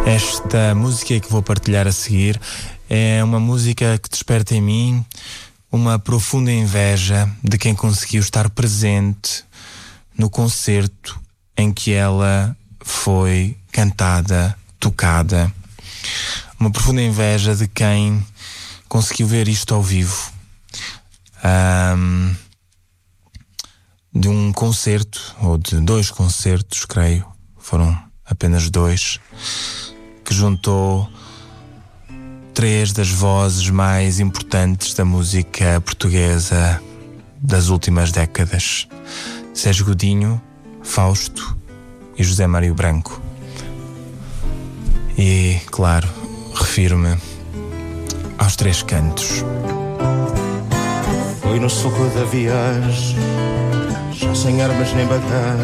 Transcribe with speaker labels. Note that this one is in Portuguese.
Speaker 1: Esta música que vou partilhar a seguir é uma música que desperta em mim uma profunda inveja de quem conseguiu estar presente no concerto em que ela foi cantada, tocada. Uma profunda inveja de quem conseguiu ver isto ao vivo. De um concerto, ou de 2 concertos, creio, foram apenas 2, que juntou 3 das vozes mais importantes da música portuguesa das últimas décadas: Sérgio Godinho, Fausto e José Mário Branco. E, claro, refiro-me aos 3 cantos.
Speaker 2: Foi no soco da viagem, já sem armas nem bagagem,